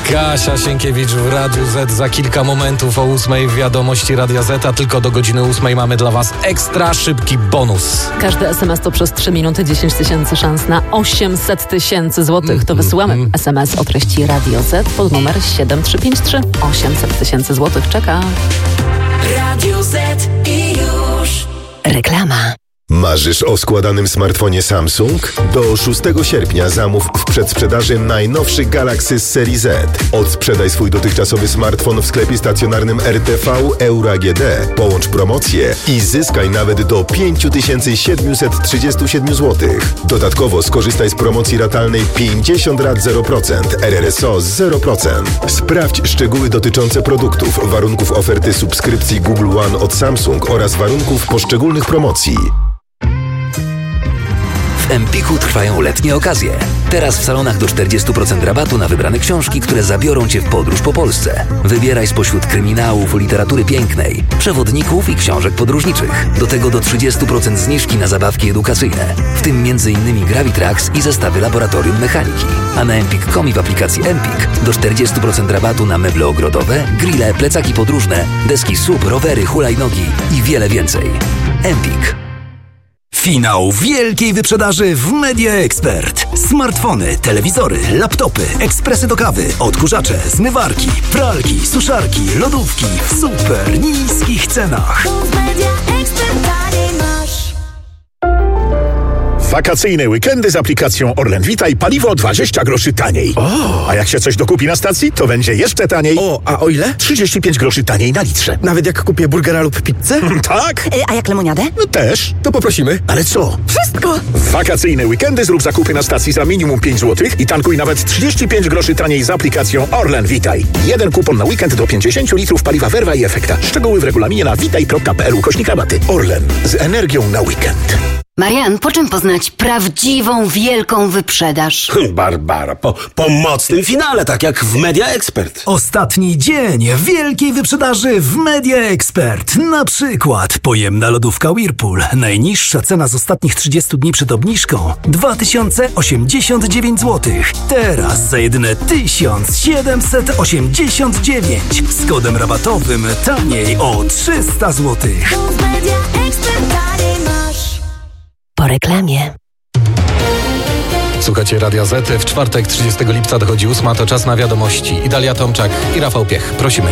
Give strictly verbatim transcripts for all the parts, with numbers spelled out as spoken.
Kasia Sienkiewicz w Radiu Z. Za kilka momentów o ósmej w Wiadomości Radia Z, a tylko do godziny ósmej mamy dla Was ekstra szybki bonus. Każdy es em es to przez trzy minuty dziesięć tysięcy szans na osiemset tysięcy złotych. To wysyłamy mm. es em es o treści Radio Z pod numer siedem trzy pięć trzy. osiemset tysięcy złotych czeka. Radio Z i już. Reklama. Marzysz o składanym smartfonie Samsung? Do szóstego sierpnia zamów w przedsprzedaży najnowszy Galaxy z serii Z. Odsprzedaj swój dotychczasowy smartfon w sklepie stacjonarnym R T V Euro A G D. Połącz promocję i zyskaj nawet do pięć tysięcy siedemset trzydzieści siedem złotych. Dodatkowo skorzystaj z promocji ratalnej pięćdziesiąt rat zero procent, R R S O zero procent. Sprawdź szczegóły dotyczące produktów, warunków oferty subskrypcji Google One od Samsung oraz warunków poszczególnych promocji. W Empiku trwają letnie okazje. Teraz w salonach do czterdzieści procent rabatu na wybrane książki, które zabiorą Cię w podróż po Polsce. Wybieraj spośród kryminałów, literatury pięknej, przewodników i książek podróżniczych. Do tego do trzydzieści procent zniżki na zabawki edukacyjne, w tym między innymi Gravitrax i zestawy laboratorium mechaniki. A na empik kropka com i w aplikacji Empik do czterdzieści procent rabatu na meble ogrodowe, grille, plecaki podróżne, deski S U P, rowery, hulajnogi i wiele więcej. Empik. Finał wielkiej wyprzedaży w Media Expert. Smartfony, telewizory, laptopy, ekspresy do kawy, odkurzacze, zmywarki, pralki, suszarki, lodówki w super niskich cenach. Wakacyjne weekendy z aplikacją Orlen Witaj, paliwo dwadzieścia groszy taniej. O. A jak się coś dokupi na stacji, to będzie jeszcze taniej. O, a o ile? trzydzieści pięć groszy taniej na litrze. Nawet jak kupię burgera lub pizzę? Tak. E, a jak lemoniadę? No też. To poprosimy. Ale co? Wszystko! W wakacyjne weekendy zrób zakupy na stacji za minimum pięć złotych i tankuj nawet trzydzieści pięć groszy taniej z aplikacją Orlen Witaj. Jeden kupon na weekend do pięćdziesiąt litrów paliwa Verva i Efekta. Szczegóły w regulaminie na witaj kropka p l ukośnik rabaty. Orlen. Z energią na weekend. Marian, po czym poznać prawdziwą, wielką wyprzedaż? Barbara, po, po mocnym finale, tak jak w Media Expert. Ostatni dzień wielkiej wyprzedaży w Media Expert. Na przykład pojemna lodówka Whirlpool. Najniższa cena z ostatnich trzydziestu dni przed obniżką dwa tysiące osiemdziesiąt dziewięć złotych. Teraz za jedyne tysiąc siedemset osiemdziesiąt dziewięć. Z kodem rabatowym taniej o trzysta złotych. Po reklamie. Słuchajcie Radia Z. W czwartek trzydziestego lipca dochodzi ósma, to czas na wiadomości. Idalia Tomczak i Rafał Piech. Prosimy.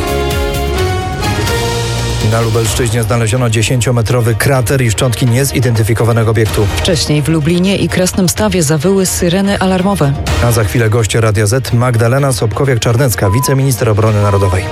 Na Lubelszczyźnie znaleziono dziesięciometrowy krater i szczątki niezidentyfikowanego obiektu. Wcześniej w Lublinie i Krasnymstawie zawyły syreny alarmowe. A za chwilę goście Radia Z Magdalena Sobkowiak-Czarnecka, wiceminister obrony narodowej.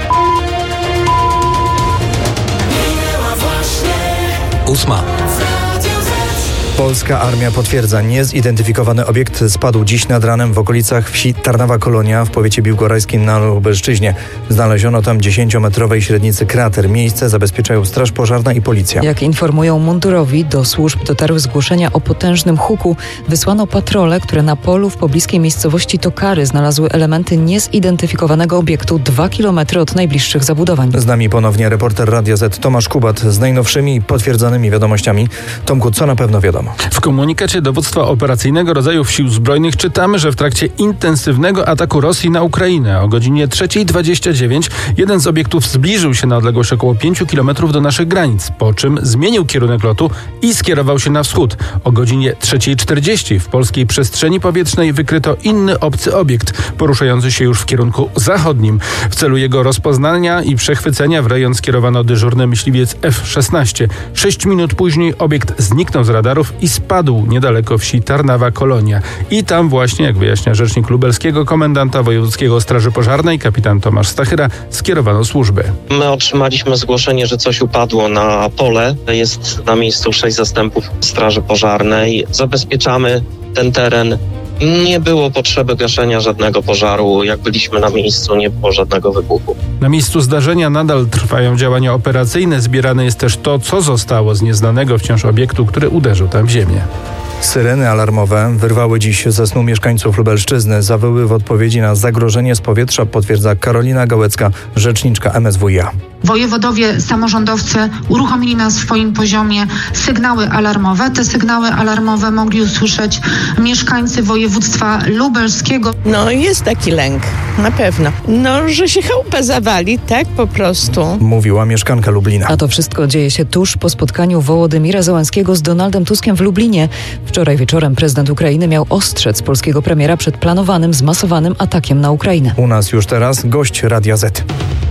Ósma. Polska armia potwierdza, niezidentyfikowany obiekt spadł dziś nad ranem w okolicach wsi Tarnawa Kolonia w powiecie biłgorajskim na Lubelszczyźnie. Znaleziono tam dziesięciometrowej średnicy krater. Miejsce zabezpieczają Straż Pożarna i policja. Jak informują mundurowi, do służb dotarły zgłoszenia o potężnym huku. Wysłano patrole, które na polu w pobliskiej miejscowości Tokary znalazły elementy niezidentyfikowanego obiektu dwa kilometry od najbliższych zabudowań. Z nami ponownie reporter Radia Z Tomasz Kubat z najnowszymi potwierdzonymi wiadomościami. Tomku, co na pewno wiadomo? W komunikacie dowództwa operacyjnego rodzajów sił zbrojnych czytamy, że w trakcie intensywnego ataku Rosji na Ukrainę o godzinie trzeciej dwadzieścia dziewięć jeden z obiektów zbliżył się na odległość około pięciu kilometrów do naszych granic, po czym zmienił kierunek lotu i skierował się na wschód. O godzinie trzeciej czterdzieści w polskiej przestrzeni powietrznej wykryto inny obcy obiekt, poruszający się już w kierunku zachodnim. W celu jego rozpoznania i przechwycenia w rejon skierowano dyżurny myśliwiec F szesnaście. Sześć minut później obiekt zniknął z radarów i spadł niedaleko wsi Tarnawa Kolonia. I tam właśnie, jak wyjaśnia rzecznik lubelskiego komendanta wojewódzkiego Straży Pożarnej, kapitan Tomasz Stachyra, skierowano służby. My otrzymaliśmy zgłoszenie, że coś upadło na pole. Jest na miejscu sześć zastępów Straży Pożarnej. Zabezpieczamy ten teren. Nie było potrzeby gaszenia żadnego pożaru. Jak byliśmy na miejscu, nie było żadnego wybuchu. Na miejscu zdarzenia nadal trwają działania operacyjne. Zbierane jest też to, co zostało z nieznanego wciąż obiektu, który uderzył tam w ziemię. Syreny alarmowe wyrwały dziś ze snu mieszkańców Lubelszczyzny. Zawyły w odpowiedzi na zagrożenie z powietrza, potwierdza Karolina Gałecka, rzeczniczka M S W i A. Wojewodowie, samorządowcy uruchomili na swoim poziomie sygnały alarmowe. Te sygnały alarmowe mogli usłyszeć mieszkańcy województwa lubelskiego. No jest taki lęk, na pewno. No, że się chałupa zawali, tak po prostu. Mówiła mieszkanka Lublina. A to wszystko dzieje się tuż po spotkaniu Wołodymira Zełenskiego z Donaldem Tuskiem w Lublinie. Wczoraj wieczorem prezydent Ukrainy miał ostrzec polskiego premiera przed planowanym, zmasowanym atakiem na Ukrainę. U nas już teraz gość Radia Z.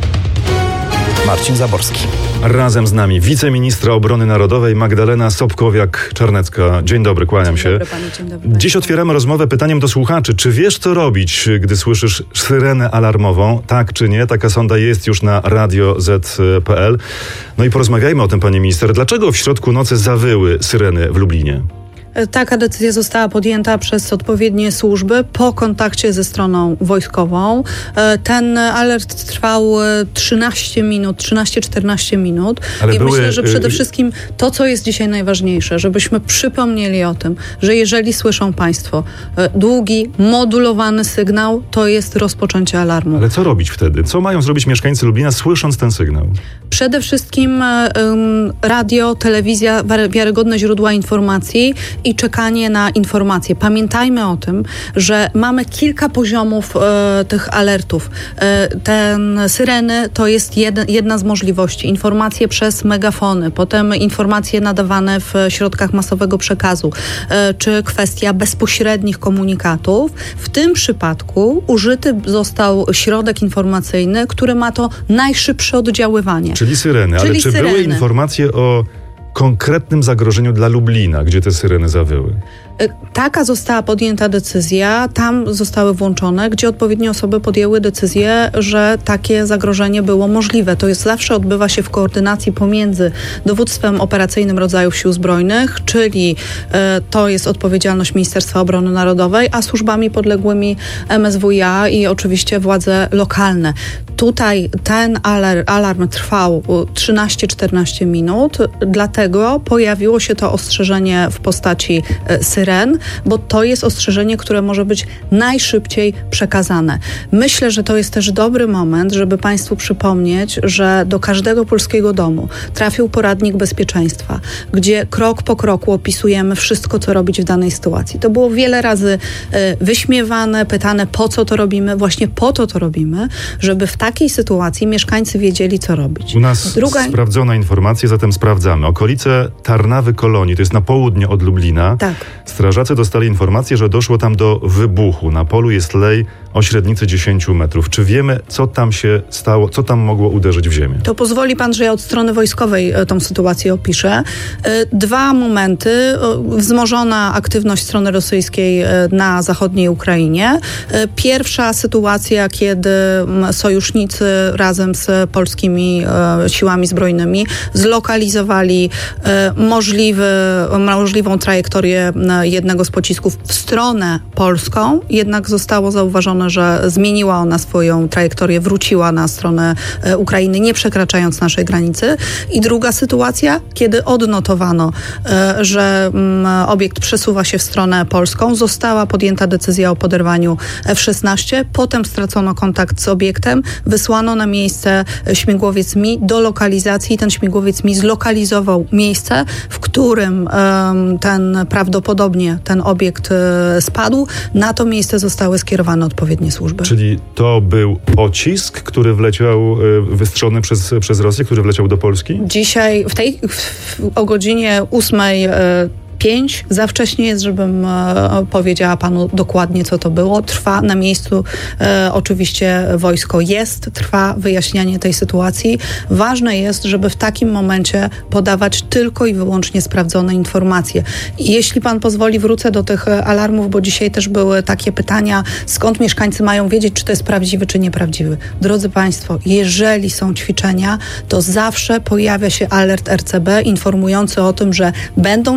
Marcin Zaborski. Razem z nami wiceministra obrony narodowej Magdalena Sobkowiak-Czarnecka. Dzień dobry, kłaniam się. Dzień dobry panu, dzień dobry. Dziś otwieramy rozmowę pytaniem do słuchaczy. Czy wiesz, co robić, gdy słyszysz syrenę alarmową? Tak czy nie? Taka sonda jest już na radio zet kropka pe el. No i porozmawiajmy o tym, pani minister. Dlaczego w środku nocy zawyły syreny w Lublinie? Taka decyzja została podjęta przez odpowiednie służby po kontakcie ze stroną wojskową. Ten alert trwał trzynaście minut, trzynaście czternaście minut. Ale I były... myślę, że przede wszystkim to, co jest dzisiaj najważniejsze, żebyśmy przypomnieli o tym, że jeżeli słyszą państwo długi, modulowany sygnał, to jest rozpoczęcie alarmu. Ale co robić wtedy? Co mają zrobić mieszkańcy Lublina, słysząc ten sygnał? Przede wszystkim um, radio, telewizja, wiarygodne źródła informacji i czekanie na informacje. Pamiętajmy o tym, że mamy kilka poziomów e, tych alertów. E, ten syreny to jest jed, jedna z możliwości. Informacje przez megafony, potem informacje nadawane w środkach masowego przekazu, e, czy kwestia bezpośrednich komunikatów. W tym przypadku użyty został środek informacyjny, który ma to najszybsze oddziaływanie. Czyli syreny. Czyli Ale czy syreny. były informacje o konkretnym zagrożeniu dla Lublina, gdzie te syreny zawyły? Taka została podjęta decyzja, tam zostały włączone, gdzie odpowiednie osoby podjęły decyzję, że takie zagrożenie było możliwe. To jest zawsze odbywa się w koordynacji pomiędzy dowództwem operacyjnym rodzajów Sił Zbrojnych, czyli e, to jest odpowiedzialność Ministerstwa Obrony Narodowej, a służbami podległymi M S W i A i oczywiście władze lokalne. Tutaj ten alarm, alarm trwał trzynaście czternaście minut, dlatego pojawiło się to ostrzeżenie w postaci e, syren, bo to jest ostrzeżenie, które może być najszybciej przekazane. Myślę, że to jest też dobry moment, żeby państwu przypomnieć, że do każdego polskiego domu trafił poradnik bezpieczeństwa, gdzie krok po kroku opisujemy wszystko, co robić w danej sytuacji. To było wiele razy y, wyśmiewane, pytane, po co to robimy. Właśnie po to to robimy, żeby w takiej sytuacji mieszkańcy wiedzieli, co robić. U nas Druga... sprawdzona informacja, zatem sprawdzamy. Okolice Tarnawy Kolonii, to jest na południe od Lublina. Tak. Strażacy dostali informację, że doszło tam do wybuchu. Na polu jest lej o średnicy dziesięć metrów. Czy wiemy, co tam się stało, co tam mogło uderzyć w ziemię? To pozwoli pan, że ja od strony wojskowej tą sytuację opiszę. Dwa momenty. Wzmożona aktywność strony rosyjskiej na zachodniej Ukrainie. Pierwsza sytuacja, kiedy sojusznicy razem z polskimi siłami zbrojnymi zlokalizowali możliwy, możliwą trajektorię jednego z pocisków w stronę polską, jednak zostało zauważone, że zmieniła ona swoją trajektorię, wróciła na stronę Ukrainy, nie przekraczając naszej granicy. I druga sytuacja, kiedy odnotowano, że obiekt przesuwa się w stronę polską, została podjęta decyzja o poderwaniu F szesnaście, potem stracono kontakt z obiektem, wysłano na miejsce śmigłowiec M I do lokalizacji i ten śmigłowiec M I zlokalizował miejsce, w którym ten prawdopodobnie ten obiekt spadł. Na to miejsce zostały skierowane odpowiednie służby. Czyli to był pocisk, który wleciał, wystrzelony przez, przez Rosję, który wleciał do Polski? Dzisiaj, w tej, w, o godzinie ósmej pięć. Za wcześnie jest, żebym e, powiedziała panu dokładnie, co to było. Trwa na miejscu, e, oczywiście wojsko jest, trwa wyjaśnianie tej sytuacji. Ważne jest, żeby w takim momencie podawać tylko i wyłącznie sprawdzone informacje. I jeśli pan pozwoli, wrócę do tych alarmów, bo dzisiaj też były takie pytania, skąd mieszkańcy mają wiedzieć, czy to jest prawdziwy, czy nieprawdziwy. Drodzy państwo, jeżeli są ćwiczenia, to zawsze pojawia się alert R C B informujący o tym, że będą ćwiczenia,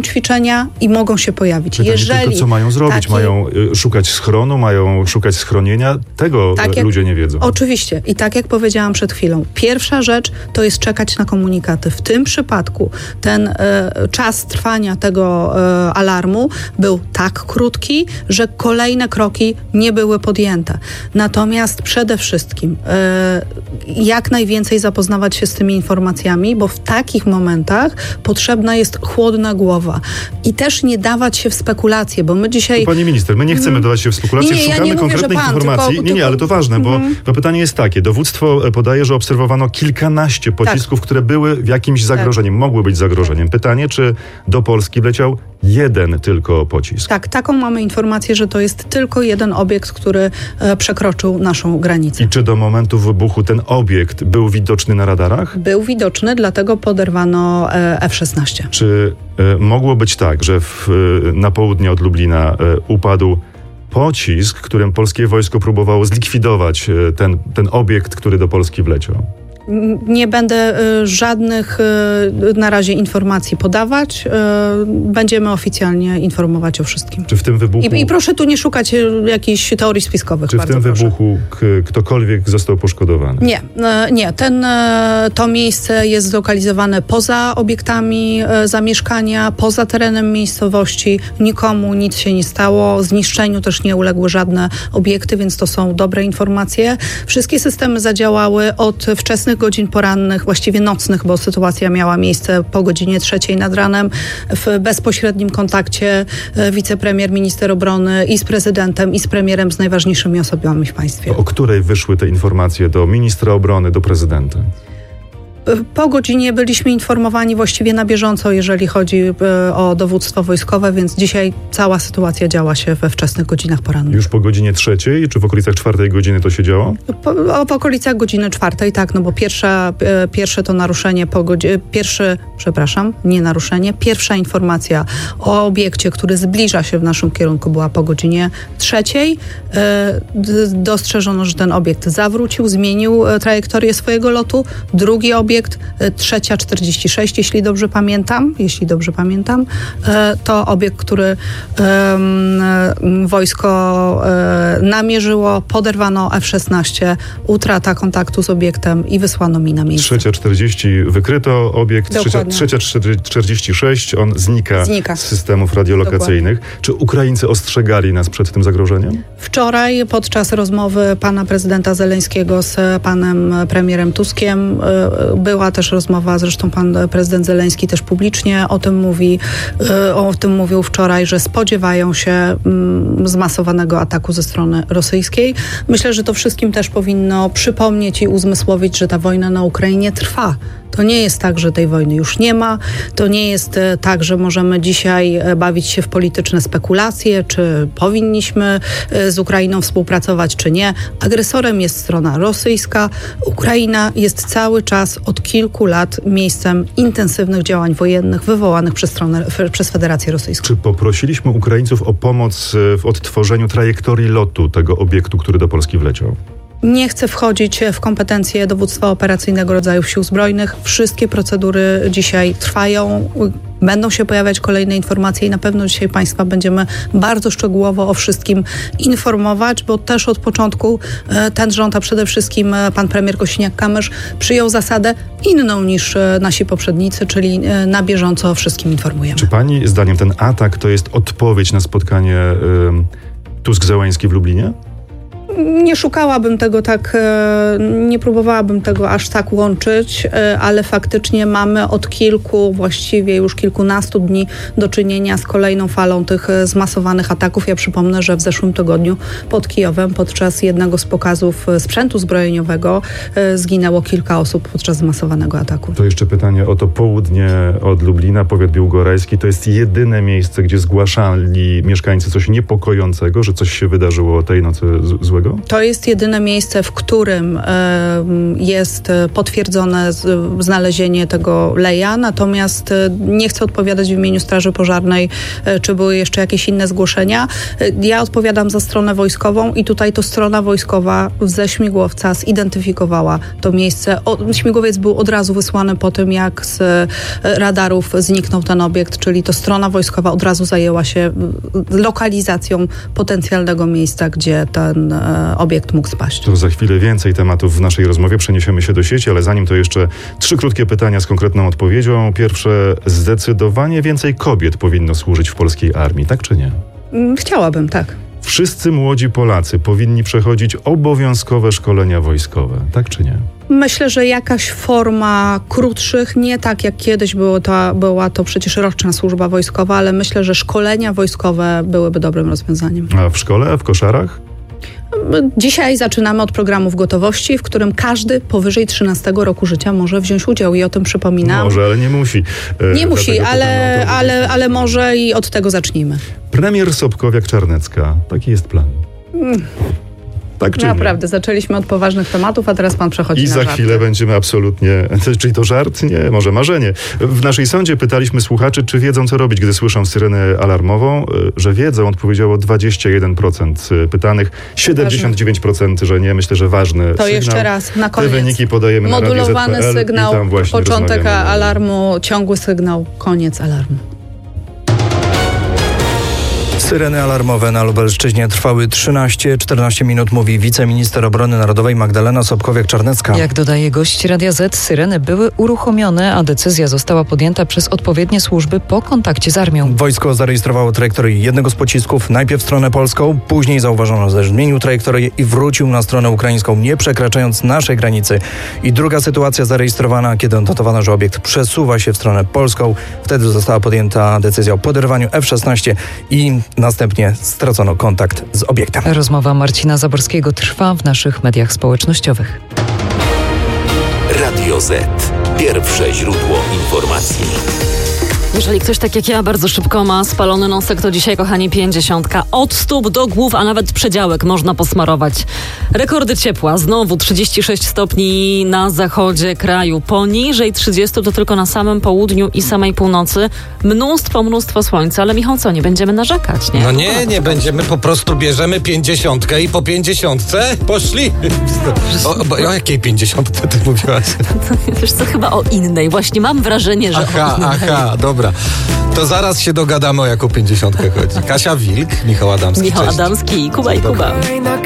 dnia i mogą się pojawić. Pytanie Jeżeli tylko, co mają zrobić? takie... Mają y, szukać schronu, mają szukać schronienia? Tego tak y, jak, ludzie nie wiedzą. Oczywiście. I tak jak powiedziałam przed chwilą, pierwsza rzecz to jest czekać na komunikaty. W tym przypadku ten y, czas trwania tego y, alarmu był tak krótki, że kolejne kroki nie były podjęte. Natomiast przede wszystkim y, jak najwięcej zapoznawać się z tymi informacjami, bo w takich momentach potrzebna jest chłodna głowa. I też nie dawać się w spekulacje, bo my dzisiaj... Pani minister, my nie chcemy mm. dawać się w spekulacje, nie, nie, szukamy ja nie konkretnych mówię, pan, informacji. tylko, nie, nie, ale to ważne, bo, mm. bo pytanie jest takie. Dowództwo podaje, że obserwowano kilkanaście pocisków, tak. które były w jakimś zagrożeniem, tak. mogły być zagrożeniem. Pytanie, czy do Polski wleciał jeden tylko pocisk? Tak, taką mamy informację, że to jest tylko jeden obiekt, który e, przekroczył naszą granicę. I czy do momentu wybuchu ten obiekt był widoczny na radarach? Był widoczny, dlatego poderwano e, F szesnaście. Czy e, mogło być tak, że w, e, na południe od Lublina e, upadł pocisk, którym polskie wojsko próbowało zlikwidować e, ten, ten obiekt, który do Polski wleciał? Nie będę y, żadnych y, na razie informacji podawać. Y, będziemy oficjalnie informować o wszystkim. Czy w tym wybuchu... I, i proszę tu nie szukać y, jakichś teorii spiskowych. Czy w tym proszę. wybuchu k- ktokolwiek został poszkodowany? Nie, y, nie. Ten, y, to miejsce jest zlokalizowane poza obiektami y, zamieszkania, poza terenem miejscowości. Nikomu nic się nie stało. Zniszczeniu też nie uległy żadne obiekty, więc to są dobre informacje. Wszystkie systemy zadziałały od wczesnych godzin porannych, właściwie nocnych, bo sytuacja miała miejsce po godzinie trzeciej nad ranem w bezpośrednim kontakcie wicepremier, minister obrony i z prezydentem, i z premierem, z najważniejszymi osobami w państwie. O której wyszły te informacje do ministra obrony, do prezydenta? Po godzinie byliśmy informowani właściwie na bieżąco, jeżeli chodzi o dowództwo wojskowe, więc dzisiaj cała sytuacja działa się we wczesnych godzinach porannych. Już po godzinie trzeciej, czy w okolicach czwartej godziny to się działo? Po, o, po okolicach godziny czwartej, tak, no bo pierwsza, pierwsze to naruszenie, po godzinie, pierwszy, przepraszam, nie naruszenie, pierwsza informacja o obiekcie, który zbliża się w naszym kierunku, była po godzinie trzeciej. E, dostrzeżono, że ten obiekt zawrócił, zmienił trajektorię swojego lotu. Drugi obiekt Obiekt trzecia czterdzieści sześć, jeśli dobrze pamiętam, jeśli dobrze pamiętam, to obiekt, który um, wojsko um, namierzyło, poderwano F szesnaście, utrata kontaktu z obiektem i wysłano mi na miejsce. trzecia czterdzieści wykryto obiekt, trzecia czterdzieści sześć, on znika, znika. z systemów radiolokacyjnych. Dokładnie. Czy Ukraińcy ostrzegali nas przed tym zagrożeniem? Wczoraj podczas rozmowy pana prezydenta Zeleńskiego z panem premierem Tuskiem była też rozmowa, zresztą pan prezydent Zeleński też publicznie o tym mówi, o tym mówił wczoraj, że spodziewają się zmasowanego ataku ze strony rosyjskiej. Myślę, że to wszystkim też powinno przypomnieć i uzmysłowić, że ta wojna na Ukrainie trwa. To nie jest tak, że tej wojny już nie ma. To nie jest tak, że możemy dzisiaj bawić się w polityczne spekulacje, czy powinniśmy z Ukrainą współpracować, czy nie. Agresorem jest strona rosyjska. Ukraina jest cały czas od kilku lat miejscem intensywnych działań wojennych wywołanych przez, stronę, przez Federację Rosyjską. Czy poprosiliśmy Ukraińców o pomoc w odtworzeniu trajektorii lotu tego obiektu, który do Polski wleciał? Nie chcę wchodzić w kompetencje dowództwa operacyjnego rodzajów sił zbrojnych. Wszystkie procedury dzisiaj trwają. Będą się pojawiać kolejne informacje i na pewno dzisiaj Państwa będziemy bardzo szczegółowo o wszystkim informować, bo też od początku ten rząd, a przede wszystkim pan premier Kosiniak-Kamysz przyjął zasadę inną niż nasi poprzednicy, czyli na bieżąco o wszystkim informujemy. Czy Pani zdaniem ten atak to jest odpowiedź na spotkanie y, Tusk-Zełański w Lublinie? Nie szukałabym tego tak, nie próbowałabym tego aż tak łączyć, ale faktycznie mamy od kilku, właściwie już kilkunastu dni do czynienia z kolejną falą tych zmasowanych ataków. Ja przypomnę, że w zeszłym tygodniu pod Kijowem podczas jednego z pokazów sprzętu zbrojeniowego zginęło kilka osób podczas zmasowanego ataku. To jeszcze pytanie o to południe od Lublina, powiat biłgorajski. To jest jedyne miejsce, gdzie zgłaszali mieszkańcy coś niepokojącego, że coś się wydarzyło tej nocy złego? wojskowego? To jest jedyne miejsce, w którym e, jest potwierdzone z, znalezienie tego leja, natomiast e, nie chcę odpowiadać w imieniu Straży Pożarnej, e, czy były jeszcze jakieś inne zgłoszenia. E, ja odpowiadam za stronę wojskową i tutaj to strona wojskowa ze śmigłowca zidentyfikowała to miejsce. O, śmigłowiec był od razu wysłany po tym, jak z e, radarów zniknął ten obiekt, czyli to strona wojskowa od razu zajęła się lokalizacją potencjalnego miejsca, gdzie ten e, obiekt mógł spaść. To za chwilę więcej tematów w naszej rozmowie. Przeniesiemy się do sieci, ale zanim to jeszcze trzy krótkie pytania z konkretną odpowiedzią. Pierwsze, zdecydowanie więcej kobiet powinno służyć w polskiej armii, tak czy nie? Chciałabym, tak. Wszyscy młodzi Polacy powinni przechodzić obowiązkowe szkolenia wojskowe, tak czy nie? Myślę, że jakaś forma krótszych, nie tak jak kiedyś było to, była to przecież roczna służba wojskowa, ale myślę, że szkolenia wojskowe byłyby dobrym rozwiązaniem. A w szkole, w koszarach? Dzisiaj zaczynamy od programów gotowości, w którym każdy powyżej trzynastego roku życia może wziąć udział i o tym przypominam. Może, ale nie musi. E, nie musi, ale, ale, ale może i od tego zacznijmy. Premier Sobkowiak-Czarnecka. Taki jest plan. Mm. Tak czy Naprawdę, nie? Zaczęliśmy od poważnych tematów, a teraz pan przechodzi I na za żarty. chwilę będziemy absolutnie... Czyli to żart? Nie, może marzenie. W naszej sądzie pytaliśmy słuchaczy, czy wiedzą, co robić, gdy słyszą syrenę alarmową. Że wiedzą, odpowiedziało dwadzieścia jeden procent pytanych, siedemdziesiąt dziewięć procent, że nie. Myślę, że ważny To sygnał. jeszcze raz, na koniec. Te wyniki podajemy na Radio Z kropka pe el. Modulowany sygnał, i tam właśnie początek rozmawiamy. alarmu, ciągły sygnał, koniec alarmu. Syreny alarmowe na Lubelszczyźnie trwały trzynaście czternaście minut, mówi wiceminister obrony narodowej Magdalena Sobkowiak-Czarnecka. Jak dodaje gość Radia Z, syreny były uruchomione, a decyzja została podjęta przez odpowiednie służby po kontakcie z armią. Wojsko zarejestrowało trajektorię jednego z pocisków, najpierw w stronę polską, później zauważono, że zmienił trajektorię i wrócił na stronę ukraińską, nie przekraczając naszej granicy. I druga sytuacja zarejestrowana, kiedy notowano, że obiekt przesuwa się w stronę polską. Wtedy została podjęta decyzja o poderwaniu F szesnaście i następnie stracono kontakt z obiektem. Rozmowa Marcina Zaborskiego trwa w naszych mediach społecznościowych. Radio Z. Pierwsze źródło informacji. Jeżeli ktoś tak jak ja bardzo szybko ma spalony nosek, to dzisiaj, kochani, pięćdziesiątka. Od stóp do głów, a nawet przedziałek można posmarować. Rekordy ciepła. Znowu trzydzieści sześć stopni na zachodzie kraju. Poniżej trzydziestu to tylko na samym południu i samej północy. Mnóstwo, mnóstwo słońca. Ale Michał, co, nie będziemy narzekać, nie? No nie, nie będziemy. Po prostu bierzemy pięćdziesiątkę i po pięćdziesiątce poszli. O, o, o jakiej pięćdziesiątce ty mówiłaś? Wiesz co, chyba o innej. Właśnie mam wrażenie, że Aha, o innej. aha, dobra. To zaraz się dogadamy, o jaką pięćdziesiątkę chodzi. Kasia Wilk, Michał Adamski. Michał Cześć. Adamski, Kuba i Kuba.